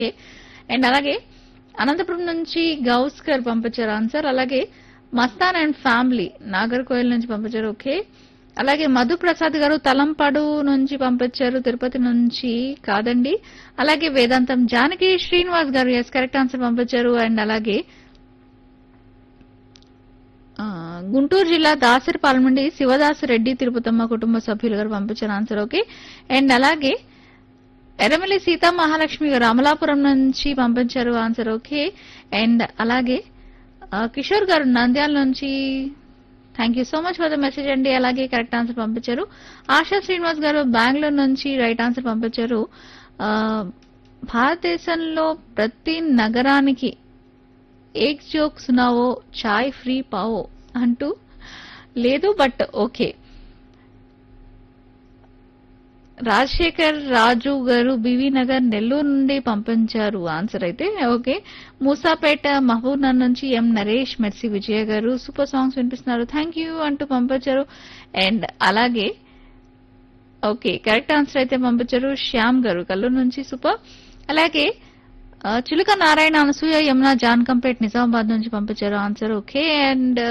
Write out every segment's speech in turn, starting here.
And అలాగే అనంతపురం నుంచి గౌస్ గారు పంపించారు ఆన్సర్. అలాగే మస్తాన్ అండ్ ఫ్యామిలీ నాగర్కోయిల్ నుంచి పంపించారు. ఓకే. అలాగే మధు ప్రసాద్ గారు తలంపాడు నుంచి పంపించారు, తిరుపతి నుంచి కాదండి. అలాగే వేదాంతం జానకి శ్రీనివాస్ గారు ఎస్ కరెక్ట్ ఆన్సర్ పంపించారు. అండ్ అలాగే గుంటూరు జిల్లా దాసరిపాలెం నుండి శివదాసు రెడ్డి తిరుపతమ్మ కుటుంబ సభ్యులు గారు పంపించారు ఆన్సర్. ఓకే. అండ్ అలాగే ఎర్రమల్లి సీతా మహాలక్ష్మి గారు అమలాపురం నుంచి పంపించారు ఆన్సర్. ఓకే. అండ్ అలాగే కిషోర్ గారు నంద్యాల నుంచి thank you so much for the message అండి. అలాగే కరెక్ట్ ఆన్సర్ పంపించారు. ఆశా శ్రీనివాస్ గారు బెంగళూరు నుంచి రైట్ ఆన్సర్ పంపించారు. భారతదేశంలో ప్రతి నగరానికి ఏక్ జోక్ సునావో చాయ్ ఫ్రీ పావో అంటూ లేదు, బట్ ఓకే. రాజశేఖర్ రాజు గారు బివి నగర్ నెల్లూరు నుండి పంపించారు ఆన్సర్ అయితే. ఓకే. మూసాపేట మహబూబ్ నగర్ నుంచి ఎం నరేష్ మెర్సీ విజయ గారు సూపర్ సాంగ్స్ వినిపిస్తున్నారు థ్యాంక్ యూ అంటూ పంపించారు. అండ్ అలాగే ఓకే కరెక్ట్ ఆన్సర్ అయితే పంపించారు శ్యామ్ గారు కల్లూరు నుంచి సూపర్. అలాగే చిలుక నారాయణ అనసూయ యమున జాన్కంపేట్ నిజామాబాద్ నుంచి పంపించారు ఆన్సర్. ఓకే. అండ్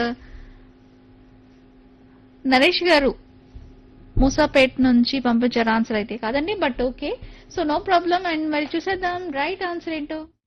నరేష్ గారు మూసాపేట్ నుంచి పంపించారు ఆన్సర్ అయితే కాదండి, but okay. So no problem. And మరి చూసేద్దాం రైట్ ఆన్సర్ ఏంటో.